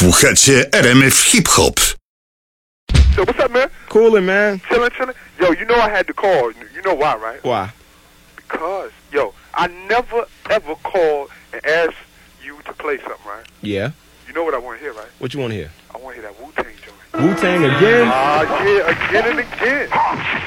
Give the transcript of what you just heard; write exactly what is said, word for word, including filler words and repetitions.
Słuchacie R M F Hip Hop. So what's up, man? Coolin', man. Chillin', chillin'. Yo, you know I had to call. You know why, right? Why? Because, yo, I never ever called and asked you to play something, right? Yeah. You know what I want to hear, right? What you want to hear? I want to hear that Wu-Tang joint. Wu-Tang again? Ah, uh, yeah, again and again.